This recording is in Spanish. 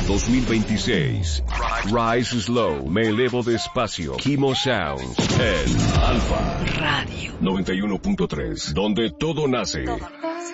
2026. Rise Slow, me elevo despacio. Kimo Sounds en Alfa Radio 91.3, donde todo nace.